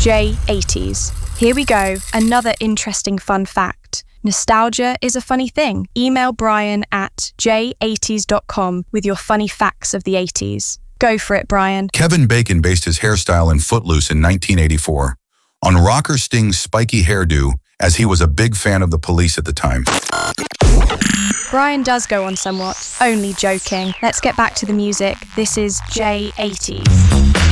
J80s. Here we go, another interesting fun fact. Nostalgia is a funny thing. Email Brian at j80s.com with your funny facts of the 80s. Go for it, Brian. Kevin Bacon based his hairstyle in Footloose in 1984 on Rocker Sting's spiky hairdo, as he was a big fan of the Police at the time. Brian does go on somewhat. Only joking. Let's get back to the music. This is J80s.